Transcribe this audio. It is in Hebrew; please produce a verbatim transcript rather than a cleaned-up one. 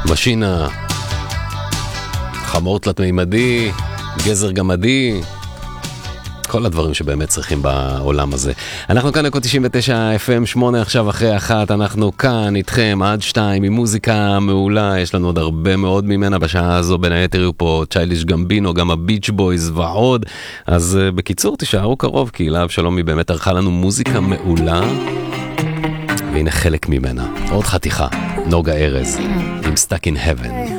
משינה, חמור תלת מימדי, גזר גמדי, כל הדברים שבאמת צריכים בעולם הזה. אנחנו כאן אקו תשעים ותשע אף אם שמונה עכשיו אחרי אחת, אנחנו כאן איתכם עד שתיים עם מוזיקה מעולה, יש לנו עוד הרבה מאוד ממנה בשעה הזו, בין היתר יהיו פה צ'יילדיש גמבינו, גם הביץ' בויז ועוד, אז uh, בקיצור תישארו קרוב, כי להב שלומי באמת ערכה לנו מוזיקה מעולה, והנה חלק ממנה, עוד חתיכה, נוגה ארז, עם Stuck in Heaven.